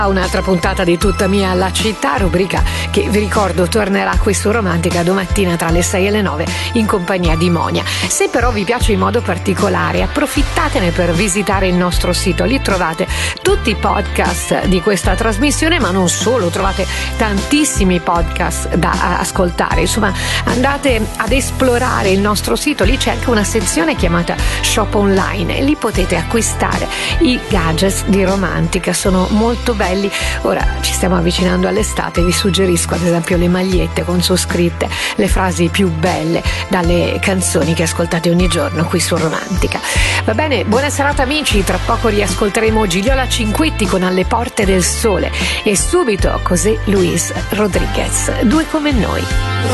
Un'altra puntata di Tutta mia la città, rubrica che vi ricordo tornerà qui su Romantica domattina tra le 6 e le 9 in compagnia di Monia. Se però vi piace in modo particolare, approfittatene per visitare il nostro sito, lì trovate tutti i podcast di questa trasmissione, ma non solo, trovate tantissimi podcast da ascoltare. Insomma, andate ad esplorare il nostro sito, lì c'è anche una sezione chiamata Shop Online e lì potete acquistare i gadgets di Romantica, sono molto belli. Ora ci stiamo avvicinando all'estate, vi suggerisco ad esempio le magliette con su scritte le frasi più belle dalle canzoni che ascoltate ogni giorno qui su Romantica. Va bene, buona serata amici, tra poco riascolteremo Gigliola Cinquetti con Alle porte del sole e subito José Luis Rodríguez, Due come noi.